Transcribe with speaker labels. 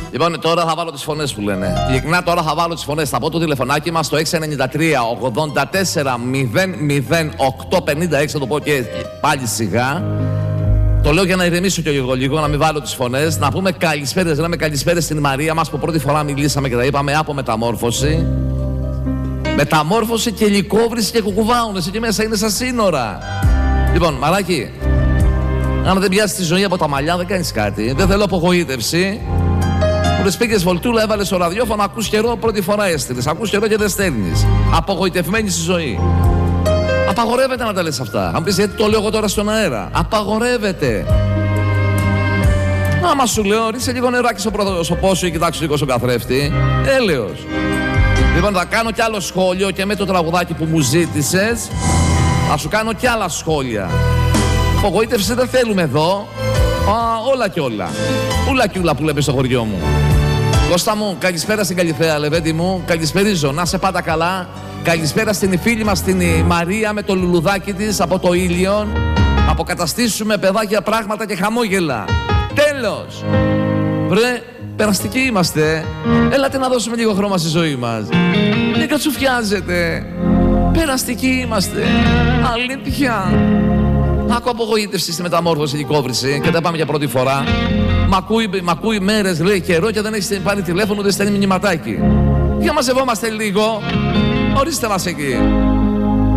Speaker 1: Λοιπόν, τώρα θα βάλω τις φωνές που λένε. Ειλικρινά, τώρα θα βάλω τις φωνές. Θα πω το τηλεφωνάκι μας στο 693-84-008-56. Θα το πω και πάλι σιγά. Το λέω για να ηρεμήσω και λίγο, να μην βάλω τις φωνές. Να πούμε καλησπέρες. Λέμε καλησπέρες στην Μαρία μας που πρώτη φορά μιλήσαμε και τα είπαμε από μεταμόρφωση. Μεταμόρφωση και λυκόβρηση και κουκουβάουνες. Εκεί μέσα είναι στα σύνορα. Λοιπόν, μαράκι, αν δεν πιάσεις τη ζωή από τα μαλλιά, δεν κάνεις κάτι. Δεν θέλω απογοήτευση. Που λες πήγες βολτούλα, έβαλες στο ραδιόφωνο, ακούς καιρό, πρώτη φορά έστειλες. Ακούς καιρό και δεν στέλνεις. Απογοητευμένη στη ζωή. Απαγορεύεται να τα λες αυτά. Αν πεις γιατί το λέω εγώ τώρα στον αέρα. Απαγορεύεται. Άμα σου λέω, ρίξε λίγο νεράκι στο πόσο ή κοιτάξω λίγο στον καθρέφτη. Έλεος. Λοιπόν, θα κάνω κι άλλο σχόλιο και με το τραγουδάκι που μου ζήτησες. Θα σου κάνω κι άλλα σχόλια. Απογοήτευση δεν θέλουμε εδώ. Όλα κι όλα. Ούλα κι ούλα που λέμε στο χωριό μου. Κώστα μου, καλησπέρα στην Καλυθέα, Λεβέντη μου. Καλησπερίζω, να σε πάντα καλά. Καλησπέρα στην φίλη μας την Μαρία με το λουλουδάκι της από το Ήλιον. Αποκαταστήσουμε παιδάκια πράγματα και χαμόγελα. Τέλος. Βρε, περαστικοί είμαστε. Έλατε να δώσουμε λίγο χρώμα στη ζωή μας. Δεν κατσουφιάζετε. Περαστικοί είμαστε. Αλήθεια. Άκου απογοήτευση στη μεταμόρφωση και κόβριση και δεν πάμε για πρώτη φορά. Μ' ακούει μέρες, λέει καιρό και δεν έχει πάρει τηλέφωνο, δεν στέλνει μηνυματάκι. Για μαζευόμαστε λίγο. Ορίστε μας εκεί.